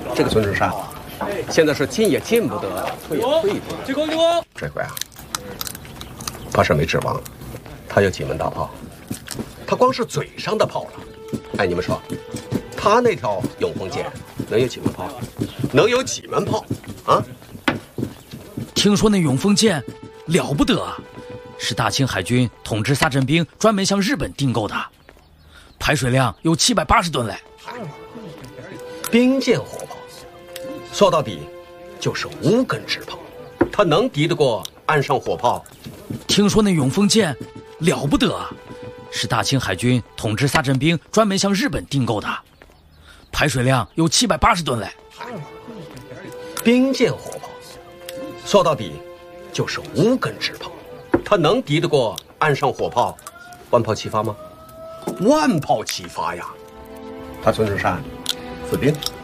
这个孙中山现在是进也进不得，退也退不得。这回啊，怕是没指望了。他有几门大炮，他光是嘴上的炮了。哎，你们说，他那条永丰舰能有几门炮？能有几门炮啊？ 听说那永丰舰了不得，是大清海军统制萨镇兵专门向日本订购的，排水量有780吨嘞。 兵舰火炮，说到底就是无根之炮，它能敌得过岸上火炮？ 听说那永丰舰了不得，是大清海军统治萨镇兵专门向日本订购的，排水量有780吨嘞。 兵舰火炮，说到底就是无根之炮，它能敌得过岸上火炮？万炮齐发吗？万炮齐发呀！他孙中山死兵。